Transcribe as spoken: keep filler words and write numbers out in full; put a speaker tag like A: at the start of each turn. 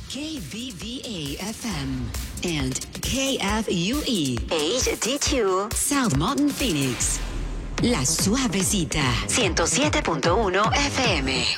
A: K V V A F M and K F U E H D two South Mountain Phoenix. La Suavecita ciento siete punto uno F M.